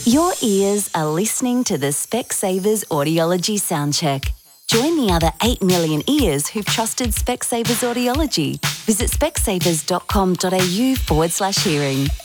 Your ears are listening to the Specsavers Audiology Soundcheck. Join the other 8 million ears who've trusted Specsavers Audiology. Visit specsavers.com.au/hearing.